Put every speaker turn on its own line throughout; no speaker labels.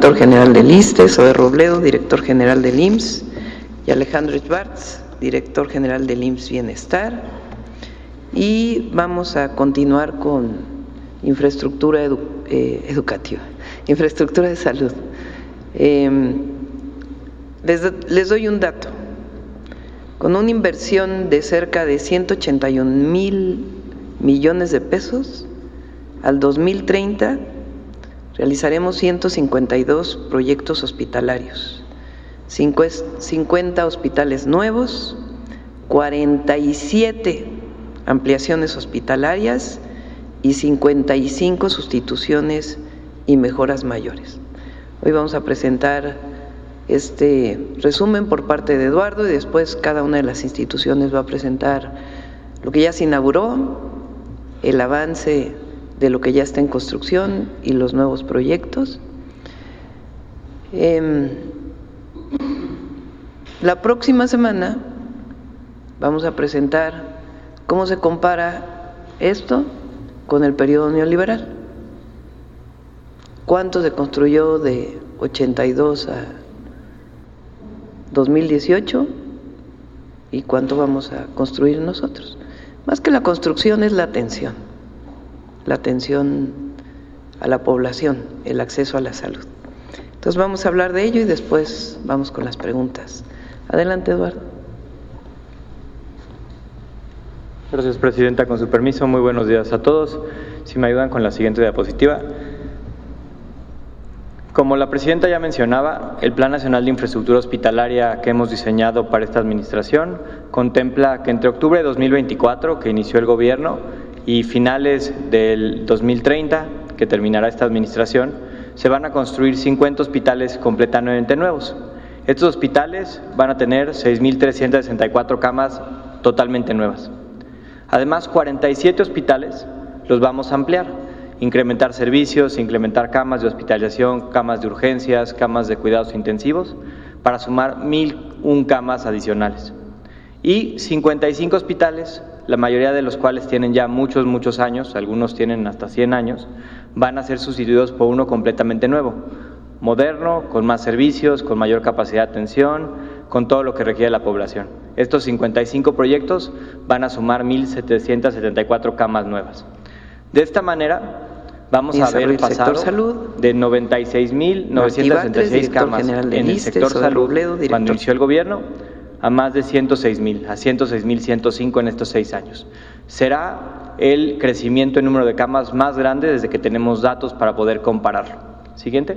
director general del ISSSTE, Zoe Robledo, director general del IMSS, y Alejandro Schwartz, director general del IMSS Bienestar. Y vamos a continuar con infraestructura educativa, infraestructura de salud. Les doy un dato. Con una inversión de cerca de 181,000 millones de pesos, al 2030 realizaremos 152 proyectos hospitalarios, 50 hospitales nuevos, 47 ampliaciones hospitalarias y 55 sustituciones y mejoras mayores. Hoy vamos a presentar este resumen por parte de Eduardo y después cada una de las instituciones va a presentar lo que ya se inauguró, el avance de lo que ya está en construcción y los nuevos proyectos. La próxima semana vamos a presentar cómo se compara esto con el periodo neoliberal. ¿Cuánto se construyó de 82 a 2018 y cuánto vamos a construir nosotros? Más que la construcción es la atención a la población, el acceso a la salud. Entonces vamos a hablar de ello y después vamos con las preguntas. Adelante, Eduardo.
Gracias, Presidenta. Con su permiso, muy buenos días a todos. Si me ayudan con la siguiente diapositiva. Como la Presidenta ya mencionaba, el Plan Nacional de Infraestructura Hospitalaria que hemos diseñado para esta administración contempla que entre octubre de 2024, que inició el Gobierno, y finales del 2030, que terminará esta administración, se van a construir 50 hospitales completamente nuevos. Estos hospitales van a tener 6,364 camas totalmente nuevas. Además, 47 hospitales los vamos a ampliar, incrementar servicios, incrementar camas de hospitalización, camas de urgencias, camas de cuidados intensivos, para sumar 1,001 camas adicionales. Y 55 hospitales, la mayoría de los cuales tienen ya muchos años, algunos tienen hasta 100 años, van a ser sustituidos por uno completamente nuevo, moderno, con más servicios, con mayor capacidad de atención, con todo lo que requiere la población. Estos 55 proyectos van a sumar 1,774 camas nuevas. De esta manera, vamos a haber pasado de 96,966 camas en el sector salud cuando inició el Gobierno a más de 106,000, a 106,105 en estos 6 años. Será el crecimiento en número de camas más grande desde que tenemos datos para poder compararlo. Siguiente.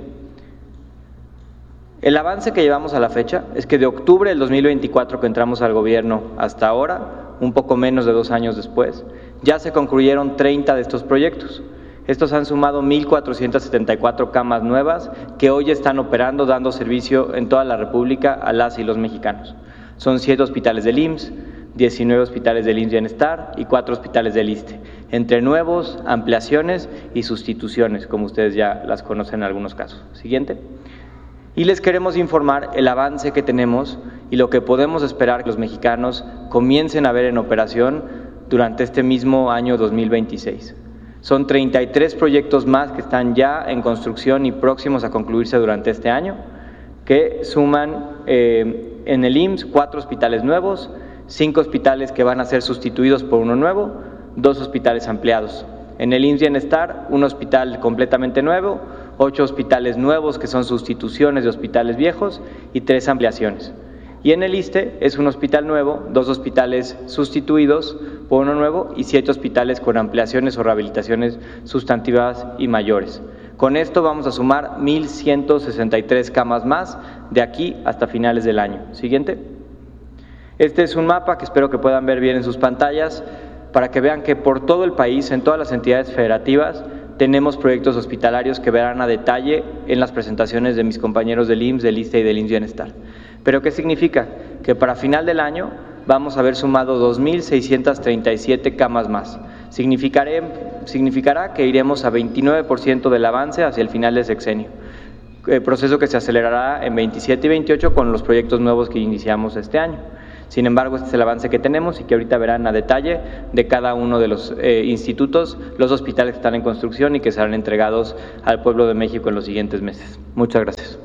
El avance que llevamos a la fecha es que de octubre del 2024 que entramos al Gobierno hasta ahora, un poco menos de 2 años después, ya se concluyeron 30 de estos proyectos. Estos han sumado 1,474 camas nuevas que hoy están operando, dando servicio en toda la República a las y los mexicanos. Son 7 hospitales del IMSS, 19 hospitales del IMSS Bienestar y 4 hospitales del ISSSTE, entre nuevos, ampliaciones y sustituciones, como ustedes ya las conocen en algunos casos. Siguiente. Y les queremos informar el avance que tenemos y lo que podemos esperar que los mexicanos comiencen a ver en operación durante este mismo año 2026. Son 33 proyectos más que están ya en construcción y próximos a concluirse durante este año, que suman en el IMSS 4 hospitales nuevos, 5 hospitales que van a ser sustituidos por uno nuevo, 2 hospitales ampliados. En el IMSS Bienestar, un hospital completamente nuevo, 8 hospitales nuevos que son sustituciones de hospitales viejos y 3 ampliaciones. Y en el ISSSTE es un hospital nuevo, 2 hospitales sustituidos por uno nuevo y 7 hospitales con ampliaciones o rehabilitaciones sustantivas y mayores. Con esto vamos a sumar 1,163 camas más de aquí hasta finales del año. Siguiente. Este es un mapa que espero que puedan ver bien en sus pantallas para que vean que por todo el país, en todas las entidades federativas, tenemos proyectos hospitalarios que verán a detalle en las presentaciones de mis compañeros del IMSS, del ISSSTE y del IMSS Bienestar. ¿Pero qué significa? Que para final del año vamos a haber sumado 2,637 camas más. Significará que iremos a 29% del avance hacia el final del sexenio, proceso que se acelerará en 27 y 28 con los proyectos nuevos que iniciamos este año. Sin embargo, este es el avance que tenemos y que ahorita verán a detalle de cada uno de los institutos, los hospitales que están en construcción y que serán entregados al pueblo de México en los siguientes meses. Muchas gracias.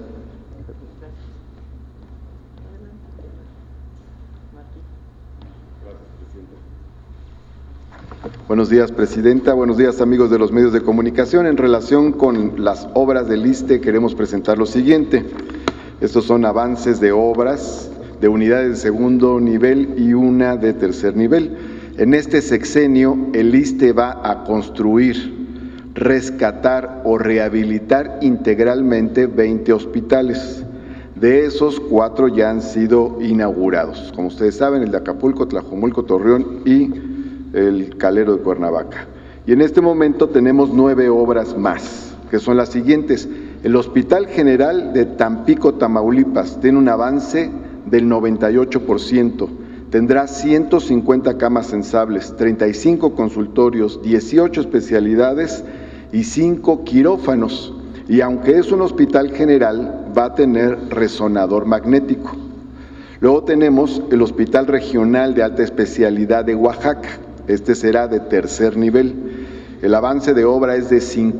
Buenos días, Presidenta. Buenos días, amigos de los medios de comunicación. En relación con las obras del ISSSTE, queremos presentar lo siguiente. Estos son avances de obras de unidades de segundo nivel y una de tercer nivel. En este sexenio, el ISSSTE va a construir, rescatar o rehabilitar integralmente 20 hospitales. De esos, 4 ya han sido inaugurados. Como ustedes saben, el de Acapulco, Tlajomulco, Torreón y el Calero de Cuernavaca. Y en este momento tenemos 9 obras más, que son las siguientes. El Hospital General de Tampico, Tamaulipas, tiene un avance del 98%. Tendrá 150 camas sensables, 35 consultorios, 18 especialidades y 5 quirófanos. Y aunque es un hospital general, va a tener resonador magnético. Luego tenemos el Hospital Regional de Alta Especialidad de Oaxaca. Este será de tercer nivel. El avance de obra es de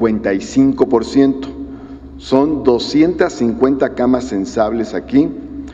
55%. Son 250 camas sensables aquí,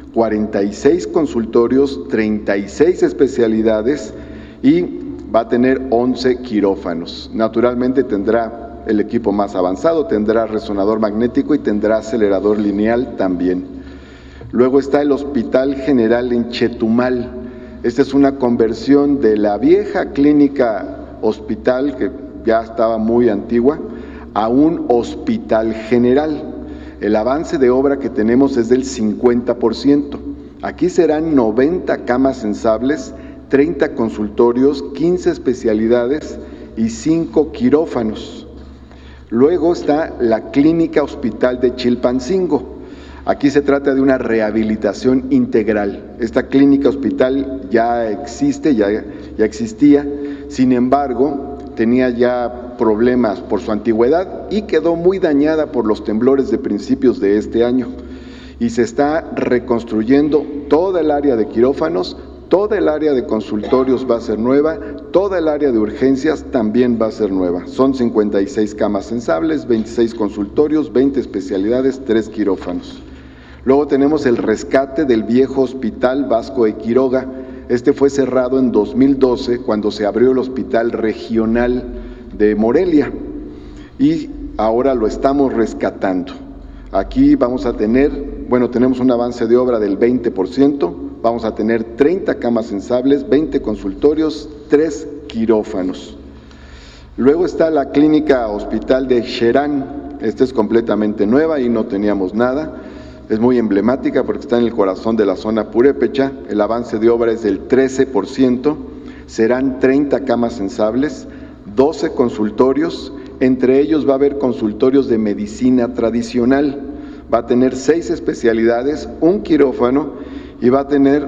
46 consultorios, 36 especialidades y va a tener 11 quirófanos. Naturalmente tendrá el equipo más avanzado, tendrá resonador magnético y tendrá acelerador lineal también. Luego está el Hospital General en Chetumal. Esta es una conversión de la vieja clínica hospital, que ya estaba muy antigua, a un hospital general. El avance de obra que tenemos es del 50%. Aquí serán 90 camas sensables, 30 consultorios, 15 especialidades y 5 quirófanos. Luego está la Clínica Hospital de Chilpancingo. Aquí se trata de una rehabilitación integral. Esta clínica hospital ya existe, ya existía, sin embargo, tenía ya problemas por su antigüedad y quedó muy dañada por los temblores de principios de este año. Y se está reconstruyendo toda el área de quirófanos, toda el área de consultorios va a ser nueva, toda el área de urgencias también va a ser nueva. Son 56 camas sensables, 26 consultorios, 20 especialidades, 3 quirófanos. Luego tenemos el rescate del viejo Hospital Vasco de Quiroga. Este fue cerrado en 2012 cuando se abrió el Hospital Regional de Morelia y ahora lo estamos rescatando. Aquí vamos a tener, tenemos un avance de obra del 20%, vamos a tener 30 camas sensables, 20 consultorios, 3 quirófanos. Luego está la Clínica Hospital de Xerán. Esta es completamente nueva y no teníamos nada. Es muy emblemática porque está en el corazón de la zona purépecha. El avance de obra es del 13%, serán 30 camas sensables, 12 consultorios, entre ellos va a haber consultorios de medicina tradicional, va a tener 6 especialidades, un quirófano y va a tener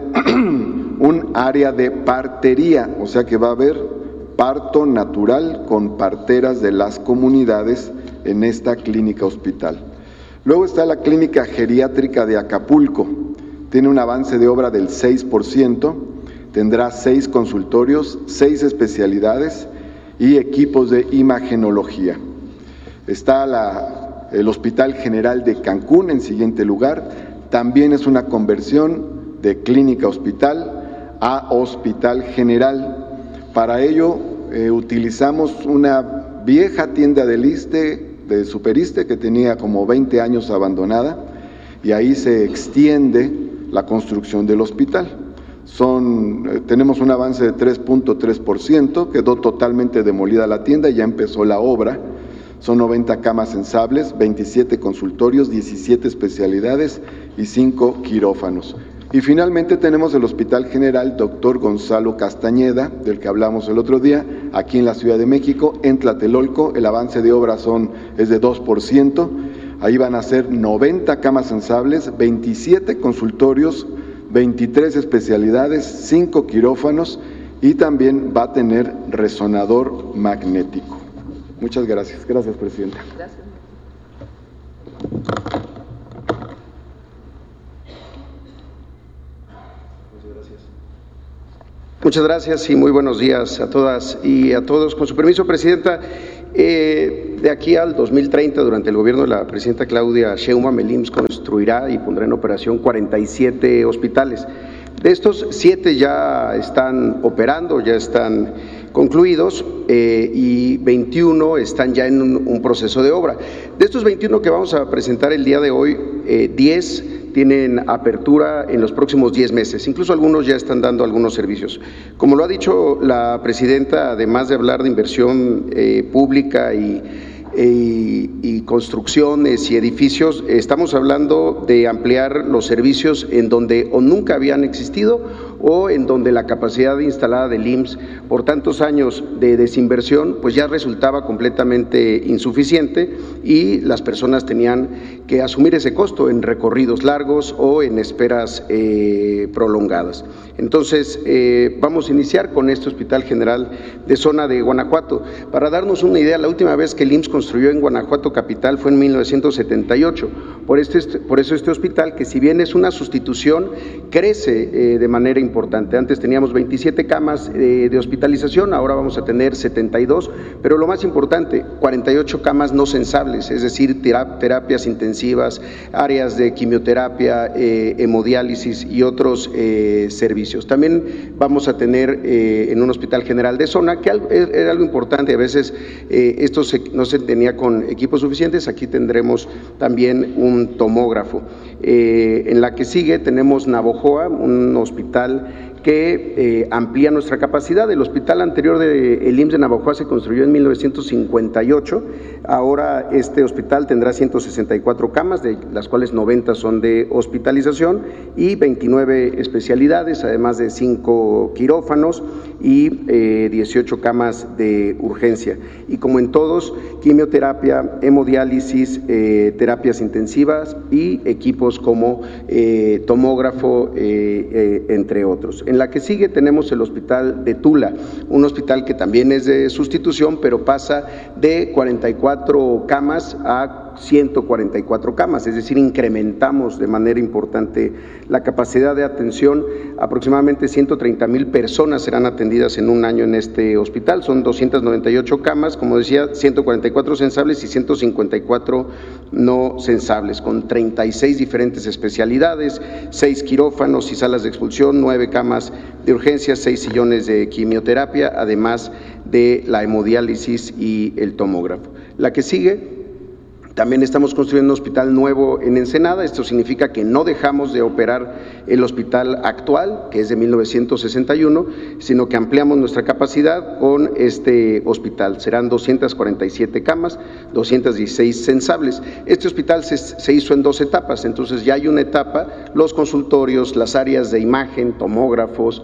un área de partería, o sea que va a haber parto natural con parteras de las comunidades en esta clínica hospital. Luego está la Clínica Geriátrica de Acapulco, tiene un avance de obra del 6%, tendrá 6 consultorios, 6 especialidades y equipos de imagenología. Está el Hospital General de Cancún en siguiente lugar, también es una conversión de clínica hospital a hospital general. Para ello utilizamos una vieja tienda del ISSSTE, de Superiste, que tenía como 20 años abandonada, y ahí se extiende la construcción del hospital. Tenemos un avance de 3.3%, quedó totalmente demolida la tienda y ya empezó la obra. Son 90 camas sensables, 27 consultorios, 17 especialidades y 5 quirófanos. Y finalmente tenemos el Hospital General Dr. Gonzalo Castañeda, del que hablamos el otro día, aquí en la Ciudad de México, en Tlatelolco. El avance de obra es de 2%, ahí van a ser 90 camas sensables, 27 consultorios, 23 especialidades, 5 quirófanos y también va a tener resonador magnético. Muchas gracias. Gracias, Presidenta.
Gracias.
Muchas gracias.
Muchas gracias y muy buenos días a todas y a todos. Con su permiso, Presidenta, de aquí al 2030, durante el gobierno de la Presidenta Claudia Sheinbaum, el IMSS construirá y pondrá en operación 47 hospitales. De estos, 7 ya están operando, ya están concluidos y 21 están ya en un proceso de obra. De estos 21 que vamos a presentar el día de hoy, 10 tienen apertura en los próximos 10 meses, incluso algunos ya están dando algunos servicios. Como lo ha dicho la Presidenta, además de hablar de inversión pública y construcciones y edificios, estamos hablando de ampliar los servicios en donde o nunca habían existido o en donde la capacidad instalada del IMSS por tantos años de desinversión pues ya resultaba completamente insuficiente y las personas tenían que asumir ese costo en recorridos largos o en esperas prolongadas. Entonces, vamos a iniciar con este Hospital General de Zona de Guanajuato. Para darnos una idea, la última vez que el IMSS construyó en Guanajuato capital fue en 1978. Por eso este hospital, que si bien es una sustitución, crece de manera importante. Antes teníamos 27 camas de hospitalización, ahora vamos a tener 72, pero lo más importante, 48 camas no sensables, es decir, terapias intensivas, áreas de quimioterapia, hemodiálisis y otros servicios. También vamos a tener en un hospital general de zona, que era algo importante, a veces esto no se tenía con equipos suficientes, aquí tendremos también un tomógrafo. En la que sigue tenemos Navojoa, un hospital que amplía nuestra capacidad. El hospital anterior del IMSS de Navojoa se construyó en 1958, ahora este hospital tendrá 164 camas, de las cuales 90 son de hospitalización y 29 especialidades, además de 5 quirófanos y 18 camas de urgencia. Y como en todos, quimioterapia, hemodiálisis, terapias intensivas y equipos como tomógrafo, entre otros. En la que sigue tenemos el Hospital de Tula, un hospital que también es de sustitución, pero pasa de 44 camas a 144 camas, es decir, incrementamos de manera importante la capacidad de atención. Aproximadamente 130,000 personas serán atendidas en un año en este hospital, son 298 camas, como decía, 144 sensables y 154 no sensables, con 36 diferentes especialidades, 6 quirófanos y salas de expulsión, 9 camas de urgencia, 6 sillones de quimioterapia, además de la hemodiálisis y el tomógrafo. La que sigue, también estamos construyendo un hospital nuevo en Ensenada. Esto significa que no dejamos de operar el hospital actual, que es de 1961, sino que ampliamos nuestra capacidad con este hospital. Serán 247 camas, 216 sensables. Este hospital se hizo en 2 etapas, entonces ya hay una etapa, los consultorios, las áreas de imagen, tomógrafos,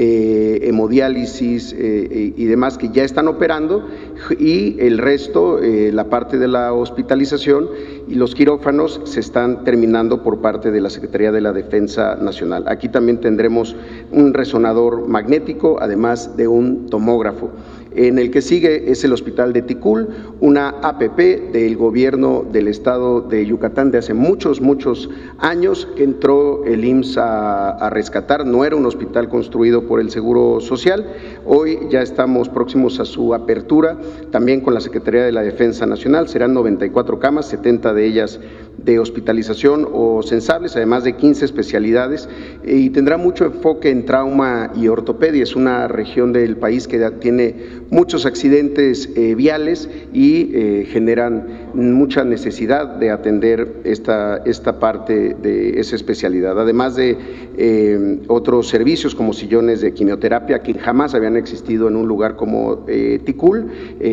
hemodiálisis y demás que ya están operando, y el resto, la parte de la hospitalización y los quirófanos se están terminando por parte de la Secretaría de la Defensa Nacional. Aquí también tendremos un resonador magnético, además de un tomógrafo. En el que sigue es el Hospital de Ticul, una APP del gobierno del estado de Yucatán de hace muchos años, que entró el IMSS a rescatar. No era un hospital construido por el Seguro Social. Hoy ya estamos próximos a su apertura, también con la Secretaría de la Defensa Nacional. Serán 94 camas, 70 de ellas de hospitalización o sensables, además de 15 especialidades, y tendrá mucho enfoque en trauma y ortopedia. Es una región del país que tiene muchos accidentes viales y generan mucha necesidad de atender esta parte de esa especialidad, además de otros servicios como sillones de quimioterapia que jamás habían existido en un lugar como Ticul.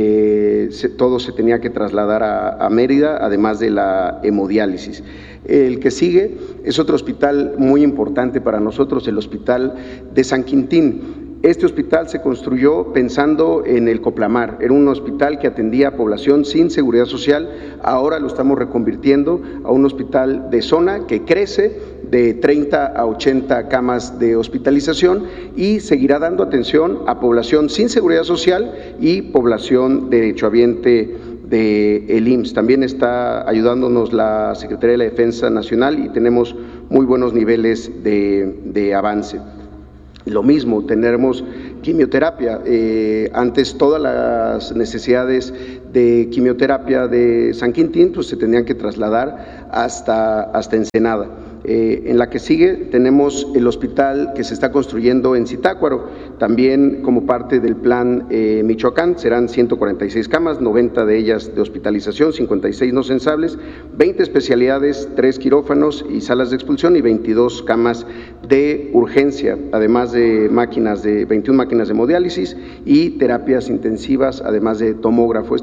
Todo se tenía que trasladar a Mérida, además de la hemodiálisis. El que sigue es otro hospital muy importante para nosotros, el Hospital de San Quintín. Este hospital se construyó pensando en el Coplamar. Era un hospital que atendía a población sin seguridad social. Ahora lo estamos reconvirtiendo a un hospital de zona que crece de 30 a 80 camas de hospitalización y seguirá dando atención a población sin seguridad social y población derechohabiente del IMSS. También está ayudándonos la Secretaría de la Defensa Nacional y tenemos muy buenos niveles de avance. Lo mismo, tenemos quimioterapia. Antes todas las necesidades de quimioterapia de San Quintín pues se tenían que trasladar hasta Ensenada. En la que sigue tenemos el hospital que se está construyendo en Zitácuaro, también como parte del plan Michoacán. Serán 146 camas, 90 de ellas de hospitalización, 56 no sensables, 20 especialidades, 3 quirófanos y salas de expulsión y 22 camas de urgencia, además de 21 máquinas de hemodiálisis y terapias intensivas, además de tomógrafo.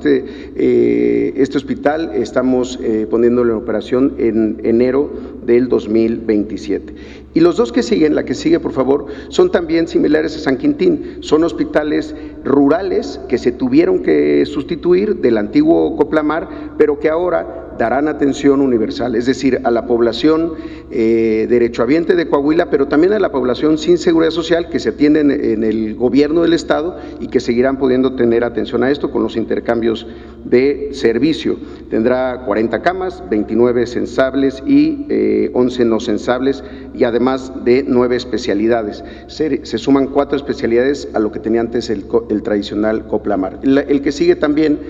Este hospital estamos poniéndolo en operación en enero del 2027. Y los dos que siguen, la que sigue por favor, son también similares a San Quintín, son hospitales rurales que se tuvieron que sustituir del antiguo Coplamar, pero que ahora darán atención universal, es decir, a la población derechohabiente de Coahuila, pero también a la población sin seguridad social que se atienden en el gobierno del estado y que seguirán pudiendo tener atención a esto con los intercambios de servicio. Tendrá 40 camas, 29 sensables y 11 no sensables, y además de 9 especialidades. Se suman 4 especialidades a lo que tenía antes el tradicional Coplamar. El que sigue también,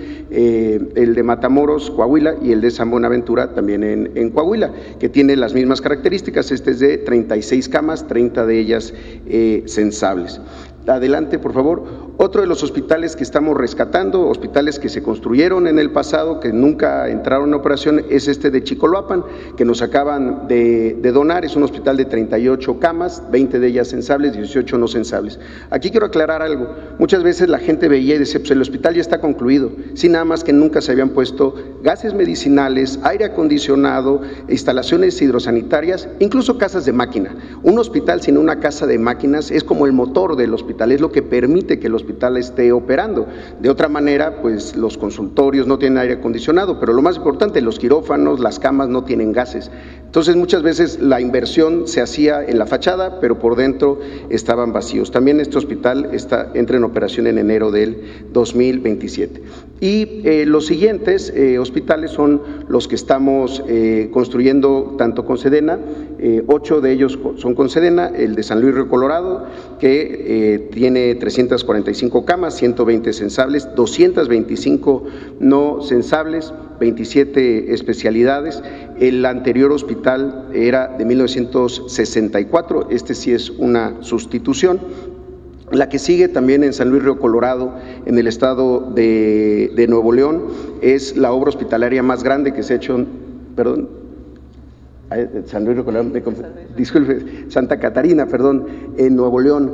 el de Matamoros, Coahuila, y el de San Buenaventura, también en Coahuila, que tiene las mismas características. Este es de 36 camas, 30 de ellas sensables. Adelante, por favor. Otro de los hospitales que estamos rescatando, hospitales que se construyeron en el pasado, que nunca entraron en operación, es este de Chicoloapan, que nos acaban de donar. Es un hospital de 38 camas, 20 de ellas sensables, 18 no sensables. Aquí quiero aclarar algo. Muchas veces la gente veía y decía, pues el hospital ya está concluido. Sí, nada más que nunca se habían puesto gases medicinales, aire acondicionado, instalaciones hidrosanitarias, incluso casas de máquina. Un hospital sin una casa de máquinas es como el motor del hospital, es lo que permite que el hospital esté operando. De otra manera, pues los consultorios no tienen aire acondicionado, pero lo más importante, los quirófanos, las camas no tienen gases. Entonces, muchas veces la inversión se hacía en la fachada, pero por dentro estaban vacíos. También este hospital entra en operación en enero del 2027. Y los siguientes hospitales son los que estamos construyendo tanto con Sedena, 8 de ellos son con Sedena, el de San Luis Río Colorado, que tiene 345 camas, 120 sensables, 225 no sensables, 27 especialidades. El anterior hospital era de 1964, este sí es una sustitución. La que sigue también en San Luis Río Colorado, en el estado de Nuevo León, es la obra hospitalaria más grande que se ha hecho, San Luis Río Colorado, disculpe, Santa Catarina, en Nuevo León.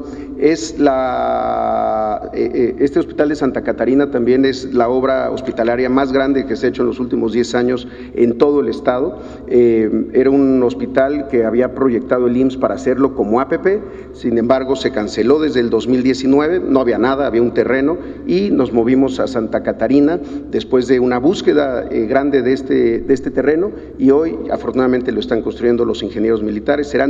Este hospital de Santa Catarina también es la obra hospitalaria más grande que se ha hecho en los últimos 10 años en todo el estado. Era un hospital que había proyectado el IMSS para hacerlo como APP, sin embargo se canceló desde el 2019, no había nada, había un terreno, y nos movimos a Santa Catarina después de una búsqueda grande de este terreno, y hoy afortunadamente lo están construyendo los ingenieros militares. Serán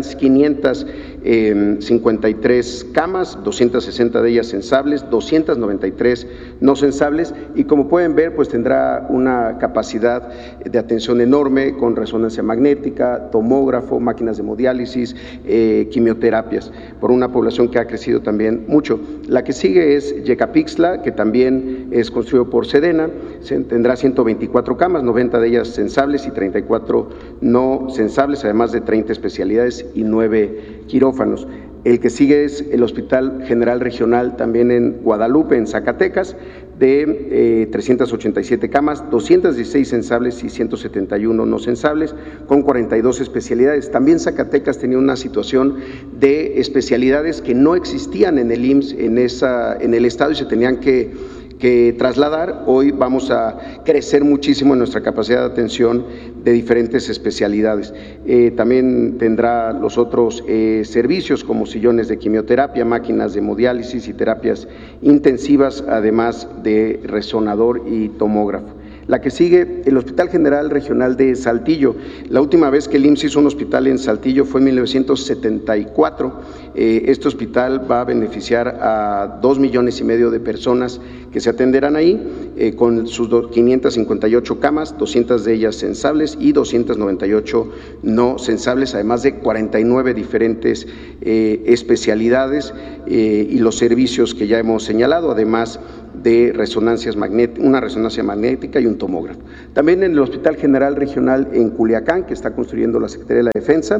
553 camas, 260 de ellas sensables, 293 no sensables, y como pueden ver, pues tendrá una capacidad de atención enorme con resonancia magnética, tomógrafo, máquinas de hemodiálisis, quimioterapias, por una población que ha crecido también mucho. La que sigue es Yecapixtla, que también es construido por Sedena, tendrá 124 camas, 90 de ellas sensables y 34 no sensables, además de 30 especialidades y 9 quirófanos. El que sigue es el Hospital General Regional, también en Guadalupe, en Zacatecas, de 387 camas, 216 sensables y 171 no sensables, con 42 especialidades. También Zacatecas tenía una situación de especialidades que no existían en el IMSS, en el estado, y se tenían que trasladar. Hoy vamos a crecer muchísimo en nuestra capacidad de atención de diferentes especialidades. También tendrá los otros servicios como sillones de quimioterapia, máquinas de hemodiálisis y terapias intensivas, además de resonador y tomógrafo. La que sigue, el Hospital General Regional de Saltillo. La última vez que el IMSS hizo un hospital en Saltillo fue en 1974. Este hospital va a beneficiar a 2,5 millones de personas que se atenderán ahí, con sus 558 camas, 200 de ellas sensables y 298 no sensables, además de 49 diferentes especialidades y los servicios que ya hemos señalado, además de una resonancia magnética y un tomógrafo. También en el Hospital General Regional en Culiacán, que está construyendo la Secretaría de la Defensa,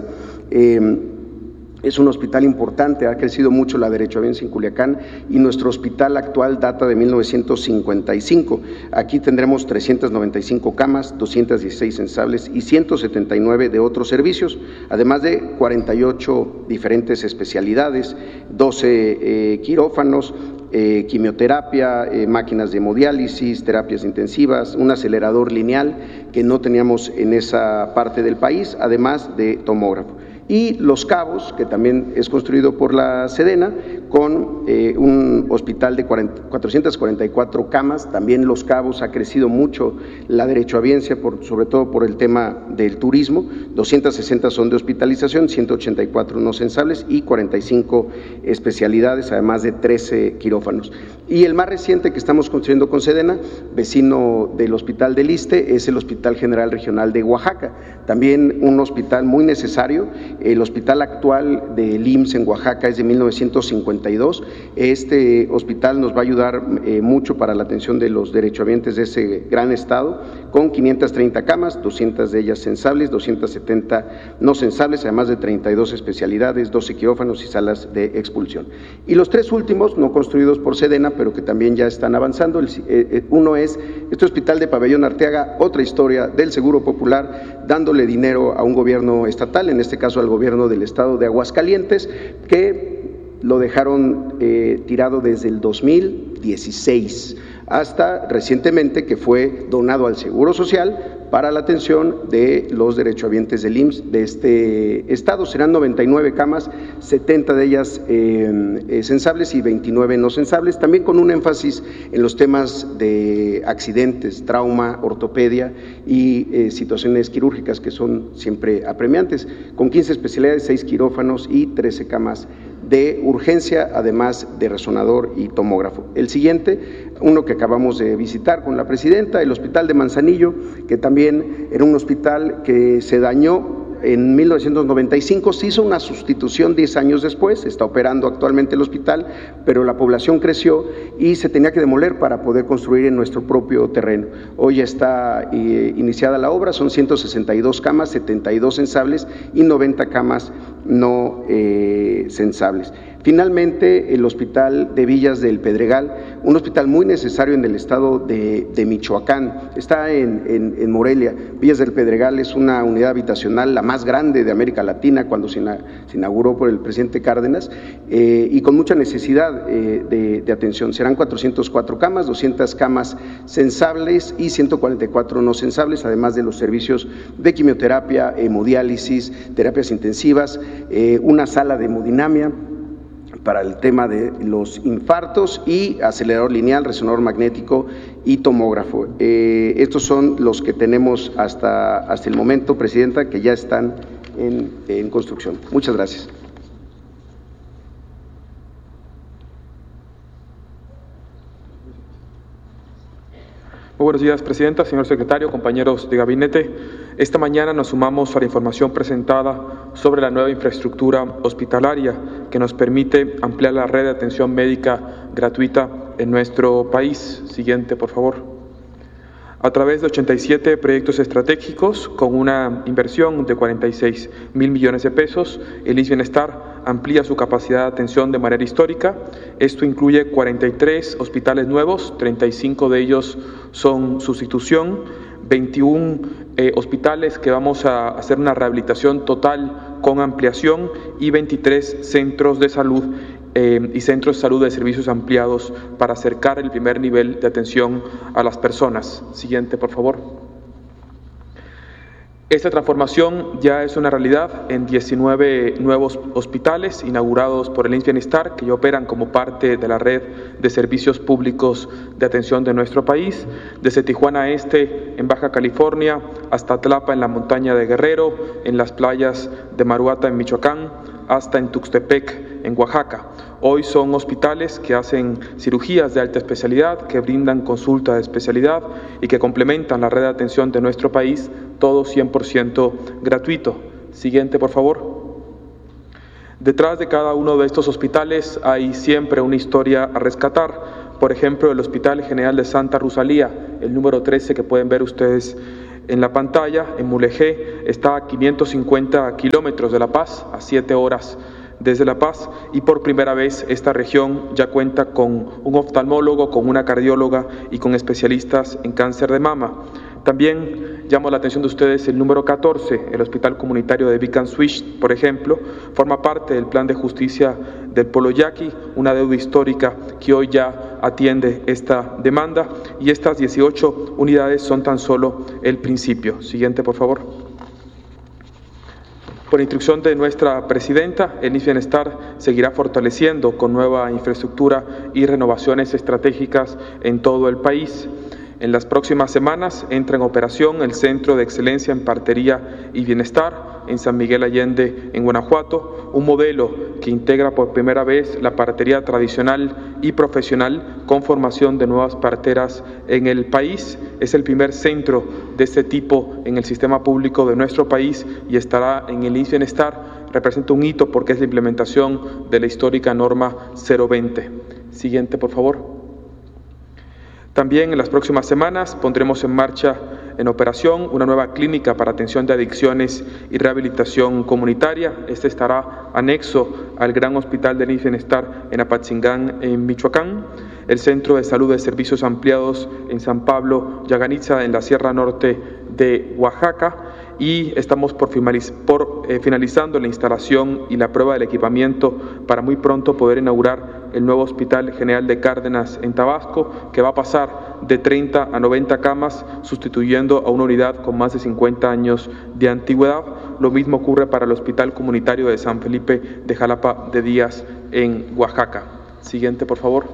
es un hospital importante, ha crecido mucho la derechohabiencia en Culiacán y nuestro hospital actual data de 1955. Aquí tendremos 395 camas, 216 sensables y 179 de otros servicios, además de 48 diferentes especialidades, 12 quirófanos, quimioterapia, máquinas de hemodiálisis, terapias intensivas, un acelerador lineal que no teníamos en esa parte del país, además de tomógrafo. Y Los Cabos, que también es construido por la Sedena, con un hospital de 444 camas. También Los Cabos ha crecido mucho la derechohabiencia, sobre todo por el tema del turismo. 260 son de hospitalización, 184 no sensables y 45 especialidades, además de 13 quirófanos. Y el más reciente que estamos construyendo con Sedena, vecino del Hospital del Iste, es el Hospital General Regional de Oaxaca. También un hospital muy necesario. El hospital actual del IMSS en Oaxaca es de 1952. Este hospital nos va a ayudar mucho para la atención de los derechohabientes de ese gran estado, con 530 camas, 200 de ellas sensables, 270 no sensables, además de 32 especialidades, 12 quirófanos y salas de expulsión. Y los tres últimos, no construidos por Sedena, pero que también ya están avanzando. Uno es este hospital de Pabellón Arteaga, otra historia del Seguro Popular, dándole dinero a un gobierno estatal, en este caso al gobierno del estado de Aguascalientes, que lo dejaron tirado desde el 2016 hasta recientemente, que fue donado al Seguro Social para la atención de los derechohabientes del IMSS de este estado. Serán 99 camas, 70 de ellas sensables y 29 no sensables, también con un énfasis en los temas de accidentes, trauma, ortopedia y situaciones quirúrgicas que son siempre apremiantes, con 15 especialidades, 6 quirófanos y 13 camas de urgencia, además de resonador y tomógrafo. El siguiente, uno que acabamos de visitar con la presidenta, el Hospital de Manzanillo, que también era un hospital que se dañó en 1995, se hizo una sustitución 10 años después, está operando actualmente el hospital, pero la población creció y se tenía que demoler para poder construir en nuestro propio terreno. Hoy ya está iniciada la obra, son 162 camas, 72 sensables y 90 camas no sensables. Finalmente, el Hospital de Villas del Pedregal, un hospital muy necesario en el estado de Michoacán, está en Morelia. Villas del Pedregal es una unidad habitacional, la más grande de América Latina, cuando se inauguró por el presidente Cárdenas, y con mucha necesidad de atención. Serán 404 camas, 200 camas sensables y 144 no sensables, además de los servicios de quimioterapia, hemodiálisis, terapias intensivas, una sala de hemodinamia para el tema de los infartos y acelerador lineal, resonador magnético y tomógrafo. Estos son los que tenemos hasta el momento, Presidenta, que ya están en construcción. Muchas gracias.
Muy buenos días, Presidenta, señor Secretario, compañeros de gabinete. Esta mañana nos sumamos a la información presentada sobre la nueva infraestructura hospitalaria que nos permite ampliar la red de atención médica gratuita en nuestro país. Siguiente, por favor. A través de 87 proyectos estratégicos con una inversión de 46,000 millones de pesos, el IMSS Bienestar amplía su capacidad de atención de manera histórica. Esto incluye 43 hospitales nuevos, 35 de ellos son sustitución, 21 hospitales que vamos a hacer una rehabilitación total con ampliación y 23 centros de salud y centros de salud de servicios ampliados para acercar el primer nivel de atención a las personas. Siguiente, por favor. Esta transformación ya es una realidad en 19 nuevos hospitales inaugurados por el IMSS Bienestar, que ya operan como parte de la red de servicios públicos de atención de nuestro país, desde Tijuana Este en Baja California hasta Tlapa en la montaña de Guerrero, en las playas de Maruata en Michoacán, hasta en Tuxtepec en Oaxaca. Hoy son hospitales que hacen cirugías de alta especialidad, que brindan consulta de especialidad y que complementan la red de atención de nuestro país, todo 100% gratuito. Siguiente, por favor. Detrás de cada uno de estos hospitales hay siempre una historia a rescatar. Por ejemplo, el Hospital General de Santa Rosalía, el número 13 que pueden ver ustedes en la pantalla, en Mulegé, está a 550 kilómetros de La Paz, a 7 horas desde La Paz, y por primera vez esta región ya cuenta con un oftalmólogo, con una cardióloga y con especialistas en cáncer de mama. También llamo la atención de ustedes el número 14, el Hospital Comunitario de Vic and Switch, por ejemplo, forma parte del Plan de Justicia del Polo Yaqui, una deuda histórica que hoy ya atiende esta demanda, y estas 18 unidades son tan solo el principio. Siguiente, por favor. Por instrucción de nuestra presidenta, el IMSS Bienestar seguirá fortaleciendo con nueva infraestructura y renovaciones estratégicas en todo el país. En las próximas semanas entra en operación el Centro de Excelencia en Partería y Bienestar en San Miguel Allende, en Guanajuato, un modelo que integra por primera vez la partería tradicional y profesional con formación de nuevas parteras en el país. Es el primer centro de este tipo en el sistema público de nuestro país y estará en el IMSS Bienestar. Representa un hito porque es la implementación de la histórica norma 020. Siguiente, por favor. También en las próximas semanas pondremos en marcha, en operación, una nueva clínica para atención de adicciones y rehabilitación comunitaria. Este estará anexo al Gran Hospital del IMSS Bienestar en Apatzingán, en Michoacán, el Centro de Salud de Servicios Ampliados en San Pablo, Yaganitza, en la Sierra Norte de Oaxaca, y estamos finalizando la instalación y la prueba del equipamiento para muy pronto poder inaugurar el nuevo Hospital General de Cárdenas en Tabasco, que va a pasar de 30 a 90 camas, sustituyendo a una unidad con más de 50 años de antigüedad. Lo mismo ocurre para el Hospital Comunitario de San Felipe de Jalapa de Díaz en Oaxaca. Siguiente, por favor.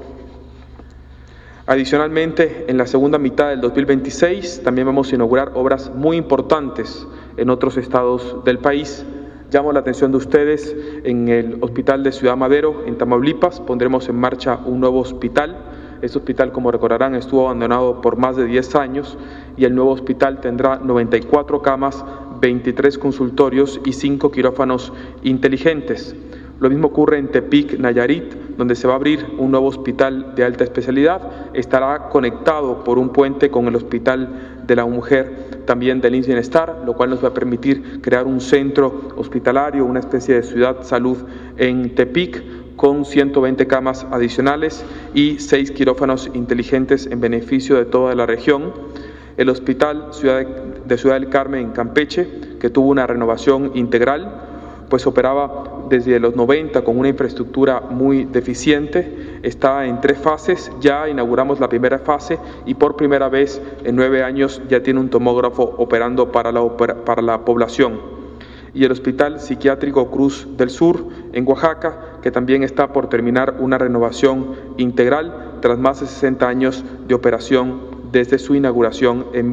Adicionalmente, en la segunda mitad del 2026 también vamos a inaugurar obras muy importantes en otros estados del país. Llamo la atención de ustedes en el Hospital de Ciudad Madero, en Tamaulipas. Pondremos en marcha un nuevo hospital. Este hospital, como recordarán, estuvo abandonado por más de 10 años y el nuevo hospital tendrá 94 camas, 23 consultorios y 5 quirófanos inteligentes. Lo mismo ocurre en Tepic, Nayarit, donde se va a abrir un nuevo hospital de alta especialidad. Estará conectado por un puente con el Hospital de la Mujer, también del IMSS Bienestar, lo cual nos va a permitir crear un centro hospitalario, una especie de ciudad salud en Tepic, con 120 camas adicionales y 6 quirófanos inteligentes en beneficio de toda la región. El Hospital de Ciudad del Carmen en Campeche, que tuvo una renovación integral, pues operaba desde los 90 con una infraestructura muy deficiente, está en 3 fases, ya inauguramos la primera fase y por primera vez en 9 años ya tiene un tomógrafo operando para la población. Y el Hospital Psiquiátrico Cruz del Sur en Oaxaca, que también está por terminar una renovación integral tras más de 60 años de operación desde su inauguración en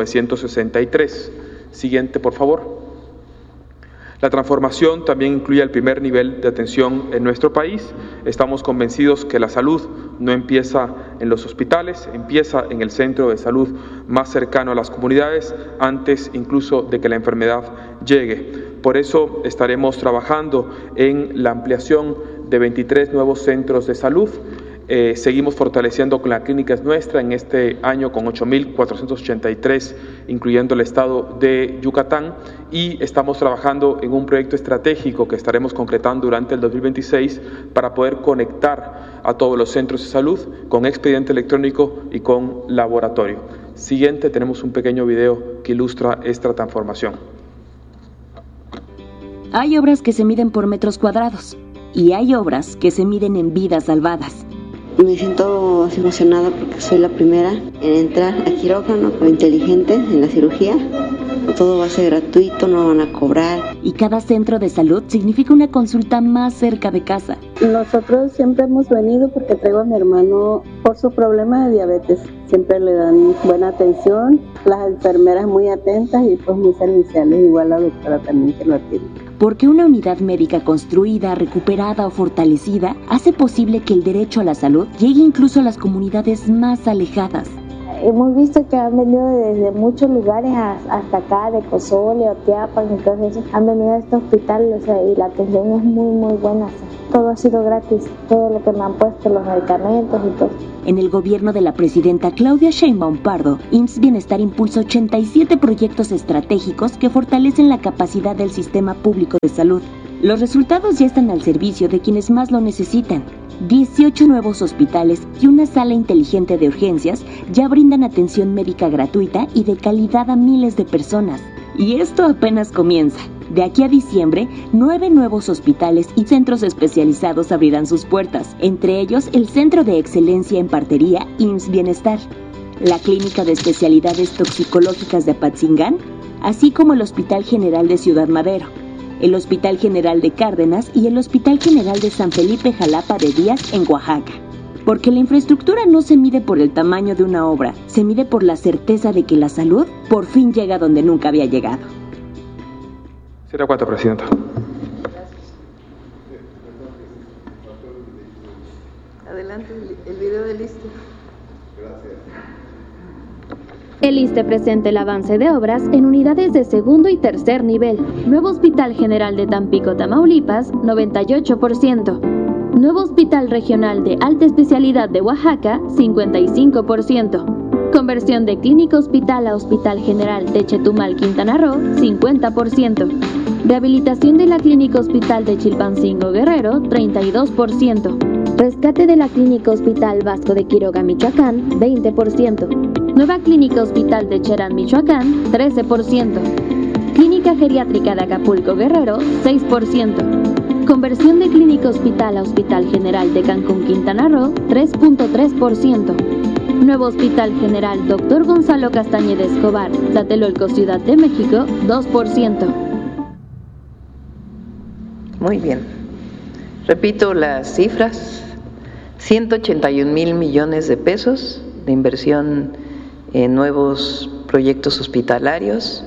1963. Siguiente, por favor. La transformación también incluye el primer nivel de atención en nuestro país. Estamos convencidos que la salud no empieza en los hospitales, empieza en el centro de salud más cercano a las comunidades, antes incluso de que la enfermedad llegue. Por eso estaremos trabajando en la ampliación de 23 nuevos centros de salud. Seguimos fortaleciendo con la clínica Es Nuestra en este año con 8.483, incluyendo el estado de Yucatán, y estamos trabajando en un proyecto estratégico que estaremos concretando durante el 2026 para poder conectar a todos los centros de salud con expediente electrónico y con laboratorio. Siguiente, tenemos un pequeño video que ilustra esta transformación.
Hay obras que se miden por metros cuadrados y hay obras que se miden en vidas salvadas.
Me siento emocionada porque soy la primera en entrar a quirófano inteligente en la cirugía todo va a ser gratuito, no van a cobrar.
Y cada centro de salud significa una consulta más cerca de casa.
Nosotros siempre hemos venido porque traigo a mi hermano por su problema de diabetes. Siempre le dan buena atención, las enfermeras muy atentas y pues muy serviciales, igual la doctora también que lo atiende.
Porque una unidad médica construida, recuperada o fortalecida hace posible que el derecho a la salud llegue incluso a las comunidades más alejadas.
Hemos visto que han venido desde muchos lugares hasta acá, de Pozole o Teapan, entonces han venido a este hospital, o sea, y la atención es muy buena. Todo ha sido gratis, todo lo que me han puesto, los medicamentos y todo.
En el gobierno de la presidenta Claudia Sheinbaum Pardo, IMSS Bienestar impulsa 87 proyectos estratégicos que fortalecen la capacidad del sistema público de salud. Los resultados ya están al servicio de quienes más lo necesitan. 18 nuevos hospitales y una sala inteligente de urgencias ya brindan atención médica gratuita y de calidad a miles de personas. Y esto apenas comienza. De aquí a diciembre, 9 nuevos hospitales y centros especializados abrirán sus puertas, entre ellos el Centro de Excelencia en Partería IMSS Bienestar, la Clínica de Especialidades Toxicológicas de Apatzingán, así como el Hospital General de Ciudad Madero, el Hospital General de Cárdenas y el Hospital General de San Felipe Jalapa de Díaz en Oaxaca. Porque la infraestructura no se mide por el tamaño de una obra, se mide por la certeza de que la salud por fin llega donde nunca había llegado.
7-4, Presidenta.
Adelante, el video del ISSSTE.
El ISSSTE presenta el avance de obras en unidades de segundo y tercer nivel. Nuevo Hospital General de Tampico, Tamaulipas, 98%. Nuevo Hospital Regional de Alta Especialidad de Oaxaca, 55%. Conversión de Clínica Hospital a Hospital General de Chetumal, Quintana Roo, 50%. Rehabilitación de la Clínica Hospital de Chilpancingo, Guerrero, 32%. Rescate de la Clínica Hospital Vasco de Quiroga, Michoacán, 20%. Nueva Clínica Hospital de Cherán, Michoacán, 13%. Clínica Geriátrica de Acapulco, Guerrero, 6%. Conversión de Clínica Hospital a Hospital General de Cancún, Quintana Roo, 3.3%. Nuevo Hospital General Dr. Gonzalo Castañeda Escobar, Tlatelolco, Ciudad de México, 2%.
Muy bien. Repito las cifras. 181,000 millones de pesos de inversión en nuevos proyectos hospitalarios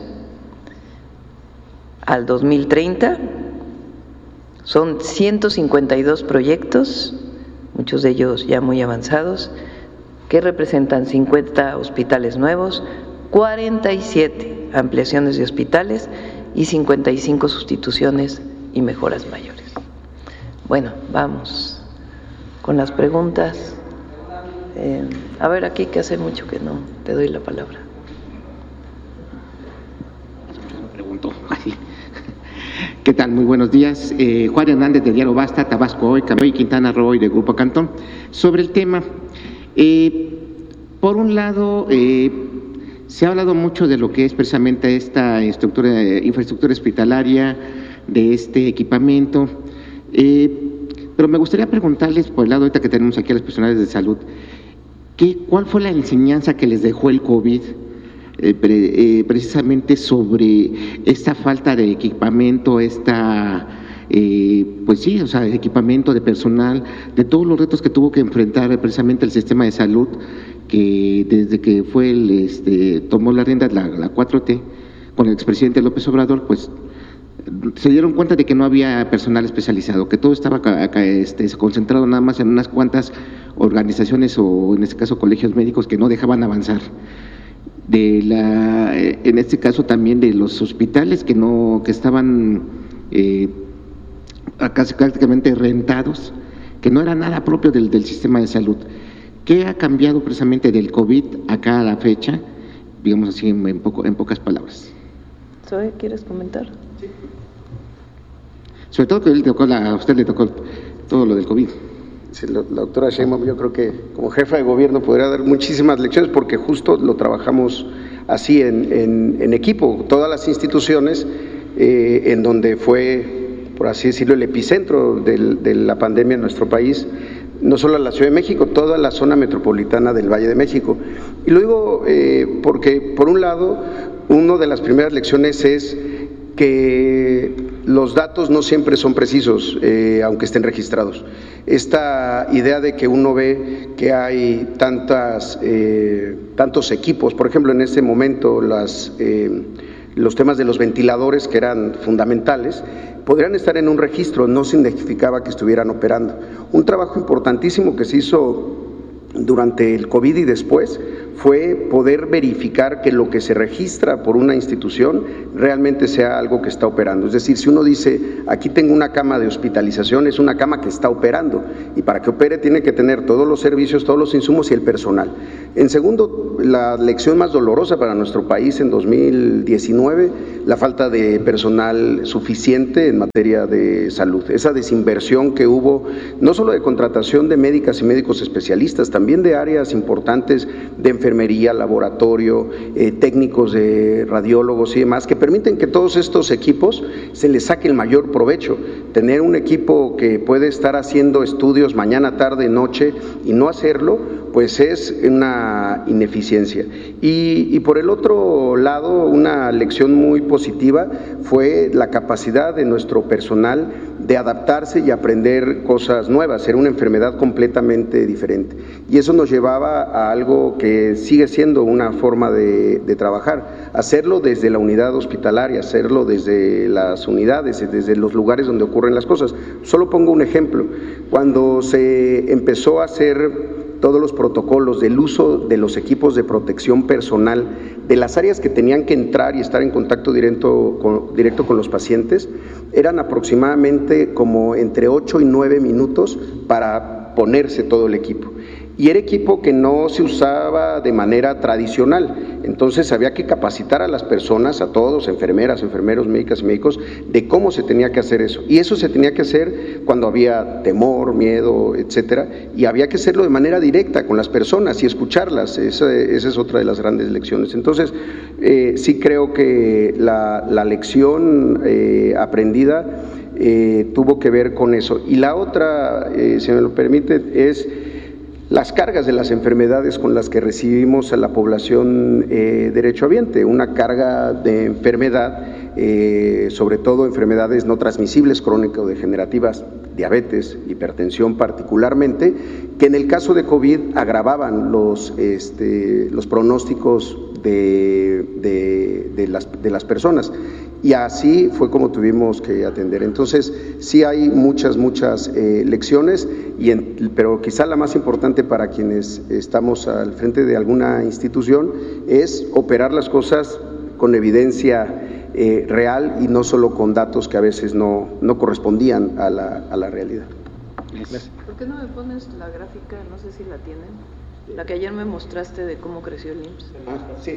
al 2030. Son 152 proyectos, muchos de ellos ya muy avanzados, que representan 50 hospitales nuevos, 47 ampliaciones de hospitales y 55 sustituciones y mejoras mayores. Bueno, vamos con las preguntas. A ver, aquí que hace mucho que no te doy la palabra.
¿Qué tal? Muy buenos días. Juan Hernández de Diario Basta, Tabasco Hoy, Campeón, Quintana Roo y de Grupo Cantón. Sobre el tema, por un lado, se ha hablado mucho de lo que es precisamente esta infraestructura hospitalaria, de este equipamiento, pero me gustaría preguntarles, por el lado ahorita que tenemos aquí a los profesionales de salud, ¿cuál fue la enseñanza que les dejó el COVID precisamente sobre esta falta de equipamiento, pues sí, o sea, equipamiento de personal, de todos los retos que tuvo que enfrentar precisamente el sistema de salud, que desde que tomó la rienda la 4T con el expresidente López Obrador, pues se dieron cuenta de que no había personal especializado, que todo estaba concentrado nada más en unas cuantas organizaciones o en este caso colegios médicos que no dejaban avanzar. En este caso también de los hospitales que estaban casi prácticamente rentados, que no era nada propio del sistema de salud. ¿Qué ha cambiado precisamente del COVID acá a la fecha? Digamos así en pocas palabras.
¿Zoe, quieres comentar? Sí.
Sobre todo que a usted le tocó todo lo del COVID.
Sí, la doctora Sheinbaum, yo creo que como jefa de gobierno podría dar muchísimas lecciones porque justo lo trabajamos así en equipo, todas las instituciones en donde fue, por así decirlo, el epicentro de la pandemia en nuestro país, no solo la Ciudad de México, toda la zona metropolitana del Valle de México. Y lo digo porque, por un lado, una de las primeras lecciones es que los datos no siempre son precisos, aunque estén registrados. Esta idea de que uno ve que hay tantos equipos, por ejemplo, en este momento los temas de los ventiladores, que eran fundamentales, podrían estar en un registro, no significaba que estuvieran operando. Un trabajo importantísimo que se hizo durante el COVID y después fue poder verificar que lo que se registra por una institución realmente sea algo que está operando. Es decir, si uno dice, aquí tengo una cama de hospitalización, es una cama que está operando, y para que opere tiene que tener todos los servicios, todos los insumos y el personal. En segundo, la lección más dolorosa para nuestro país en 2019, la falta de personal suficiente en materia de salud. Esa desinversión que hubo, no solo de contratación de médicas y médicos especialistas, también de áreas importantes de enfermería, laboratorio, técnicos de radiólogos y demás, que permiten que todos estos equipos se les saque el mayor provecho. Tener un equipo que puede estar haciendo estudios mañana, tarde, noche y no hacerlo, pues es una ineficiencia. Y por el otro lado, una lección muy positiva fue la capacidad de nuestro personal de adaptarse y aprender cosas nuevas. Era una enfermedad completamente diferente. Y eso nos llevaba a algo que sigue siendo una forma de trabajar, hacerlo desde la unidad hospitalaria, hacerlo desde las unidades, desde los lugares donde ocurren las cosas. Solo pongo un ejemplo. Cuando se empezó a hacer todos los protocolos del uso de los equipos de protección personal, de las áreas que tenían que entrar y estar en contacto directo con los pacientes, eran aproximadamente como entre 8 y 9 minutos para ponerse todo el equipo. Y era equipo que no se usaba de manera tradicional, entonces había que capacitar a las personas, a todos, enfermeras, enfermeros, médicas y médicos, de cómo se tenía que hacer eso. Y eso se tenía que hacer cuando había temor, miedo, etcétera, y había que hacerlo de manera directa con las personas y escucharlas. Esa es otra de las grandes lecciones. Entonces, sí creo que la lección aprendida tuvo que ver con eso. Y la otra, si me lo permite, es las cargas de las enfermedades con las que recibimos a la población derechohabiente, una carga de enfermedad, sobre todo enfermedades no transmisibles, crónico-degenerativas, diabetes, hipertensión particularmente, que en el caso de COVID agravaban los pronósticos de las personas. Y así fue como tuvimos que atender. Entonces, sí hay muchas lecciones, pero quizá la más importante para quienes estamos al frente de alguna institución es operar las cosas con evidencia real y no solo con datos que a veces no correspondían a la realidad.
¿Por qué no me pones la gráfica? No sé si la tienen. La que ayer me mostraste de cómo creció el IMSS.
Sí.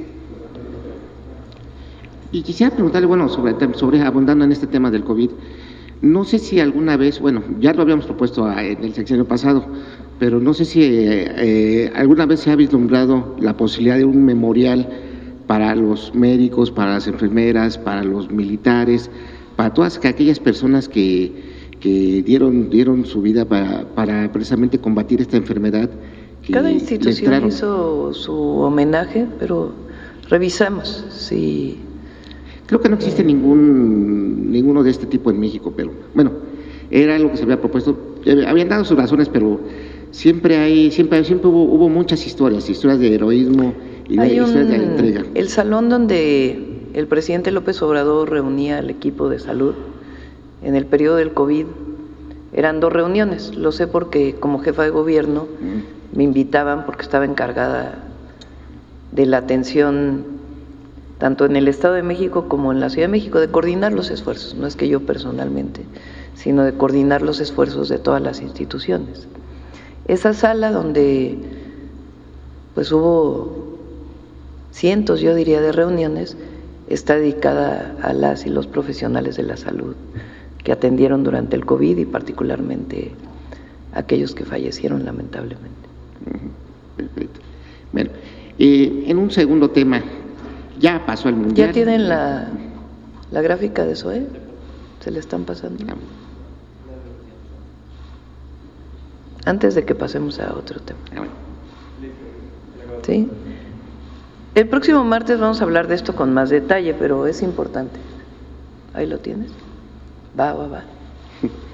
Y quisiera preguntarle, bueno, sobre abundando en este tema del COVID, no sé si alguna vez, bueno, ya lo habíamos propuesto en el sexenio pasado, pero no sé si alguna vez se ha vislumbrado la posibilidad de un memorial para los médicos, para las enfermeras, para los militares, para todas aquellas personas que dieron su vida para precisamente combatir esta enfermedad.
Cada institución hizo su homenaje, pero revisamos si...
Creo que no existe ninguno de este tipo en México, pero bueno, era algo que se había propuesto. Habían dado sus razones, pero siempre hubo muchas historias de heroísmo y de historias de entrega.
El salón donde el presidente López Obrador reunía al equipo de salud en el periodo del COVID, eran 2 reuniones. Lo sé porque como jefa de gobierno me invitaban porque estaba encargada de la atención tanto en el Estado de México como en la Ciudad de México, de coordinar los esfuerzos, no es que yo personalmente, sino de coordinar los esfuerzos de todas las instituciones. Esa sala donde pues hubo cientos, yo diría, de reuniones, está dedicada a las y los profesionales de la salud que atendieron durante el COVID y particularmente a aquellos que fallecieron lamentablemente.
Perfecto. Bueno, en un segundo tema, ya pasó el Mundial.
¿Ya tienen la gráfica de eso, ¿Se le están pasando? Antes de que pasemos a otro tema. ¿Sí? El próximo martes vamos a hablar de esto con más detalle, pero es importante. Ahí lo tienes. Va.